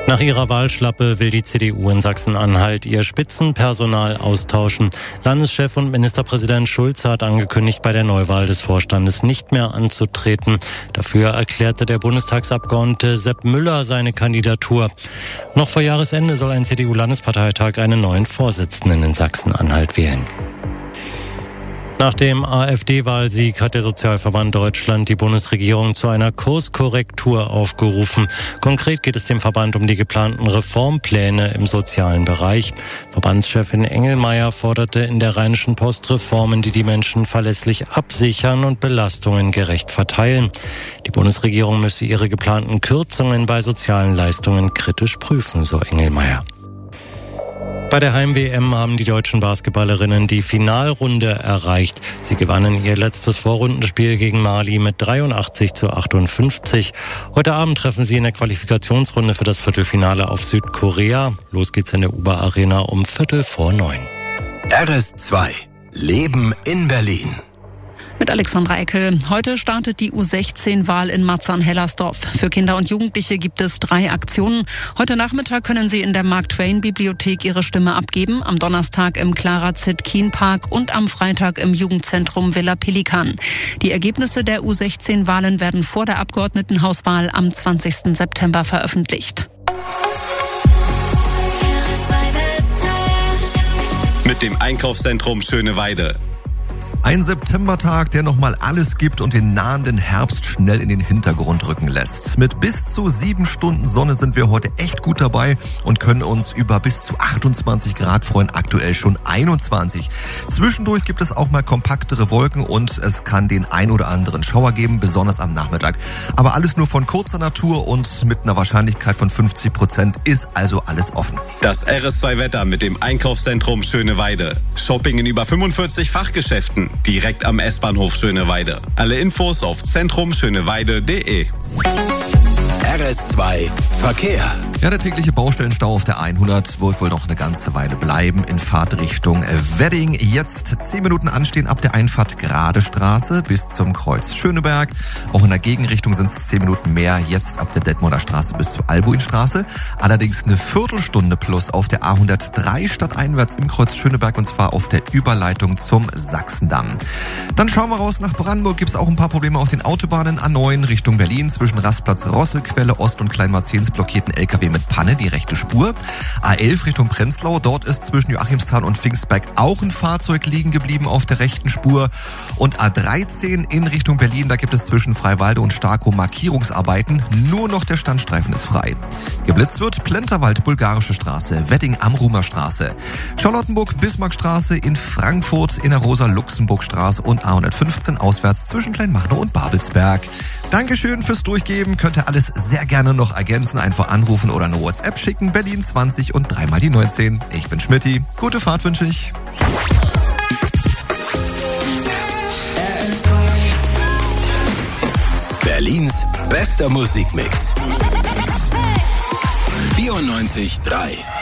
Nach ihrer Wahlschlappe will die CDU in Sachsen-Anhalt ihr Spitzenpersonal austauschen. Landeschef und Ministerpräsident Schulz hat angekündigt, bei der Neuwahl des Vorstandes nicht mehr anzutreten. Dafür erklärte der Bundestagsabgeordnete Sepp Müller seine Kandidatur. Noch vor Jahresende soll ein CDU-Landesparteitag einen neuen Vorsitzenden in Sachsen-Anhalt wählen. Nach dem AfD-Wahlsieg hat der Sozialverband Deutschland die Bundesregierung zu einer Kurskorrektur aufgerufen. Konkret geht es dem Verband um die geplanten Reformpläne im sozialen Bereich. Verbandschefin Engelmeier forderte in der Rheinischen Post Reformen, die die Menschen verlässlich absichern und Belastungen gerecht verteilen. Die Bundesregierung müsse ihre geplanten Kürzungen bei sozialen Leistungen kritisch prüfen, so Engelmeier. Bei der Heim-WM haben die deutschen Basketballerinnen die Finalrunde erreicht. Sie gewannen ihr letztes Vorrundenspiel gegen Mali mit 83-58. Heute Abend treffen sie in der Qualifikationsrunde für das Viertelfinale auf Südkorea. Los geht's in der Uber-Arena um 8:45. RS2 Leben in Berlin. Mit Alexandra Eckel. Heute startet die U16-Wahl in Marzahn-Hellersdorf. Für Kinder und Jugendliche gibt es 3 Aktionen. Heute Nachmittag können sie in der Mark-Twain-Bibliothek ihre Stimme abgeben, am Donnerstag im Clara Zetkin-Park und am Freitag im Jugendzentrum Villa Pelikan. Die Ergebnisse der U16-Wahlen werden vor der Abgeordnetenhauswahl am 20. September veröffentlicht. Mit dem Einkaufszentrum Schöneweide. Ein Septembertag, der nochmal alles gibt und den nahenden Herbst schnell in den Hintergrund rücken lässt. Mit bis zu 7 Stunden Sonne sind wir heute echt gut dabei und können uns über bis zu 28 Grad freuen, aktuell schon 21. Zwischendurch gibt es auch mal kompaktere Wolken und es kann den ein oder anderen Schauer geben, besonders am Nachmittag. Aber alles nur von kurzer Natur und mit einer Wahrscheinlichkeit von 50% ist also alles offen. Das RS2-Wetter mit dem Einkaufszentrum Schöneweide. Shopping in über 45 Fachgeschäften. Direkt am S-Bahnhof Schöneweide. Alle Infos auf zentrumschöneweide.de. RS2 Verkehr. Ja, der tägliche Baustellenstau auf der 100 wird wohl noch eine ganze Weile bleiben in Fahrtrichtung Wedding. Jetzt 10 Minuten anstehen ab der Einfahrt Grade Straße bis zum Kreuz Schöneberg. Auch in der Gegenrichtung sind es 10 Minuten mehr, jetzt ab der Detmolder Straße bis zur Albuinstraße. Allerdings eine Viertelstunde plus auf der A103 stadteinwärts im Kreuz Schöneberg und zwar auf der Überleitung zum Sachsendamm. Dann schauen wir raus nach Brandenburg. Gibt es auch ein paar Probleme auf den Autobahnen. A9 Richtung Berlin zwischen Rastplatz Rosselquelle Ost und Kleinmarzens blockierten LKW mit Panne die rechte Spur. A11 Richtung Prenzlau, dort ist zwischen Joachimsthal und Pfingstberg auch ein Fahrzeug liegen geblieben auf der rechten Spur. Und A13 in Richtung Berlin, da gibt es zwischen Freiwalde und Starkow Markierungsarbeiten. Nur noch der Standstreifen ist frei. Geblitzt wird Plenterwald, Bulgarische Straße, Wedding am Rumer Straße, Charlottenburg, Bismarckstraße in Frankfurt, in der Rosa-Luxemburg-Straße und A115 auswärts zwischen Kleinmachnow und Babelsberg. Dankeschön fürs Durchgeben. Könnt ihr alles sehr gerne noch ergänzen. Einfach anrufen oder eine WhatsApp schicken. Berlin 20 und 3 mal die 19. Ich bin Schmitty. Gute Fahrt wünsche ich. Berlins bester Musikmix. 94.3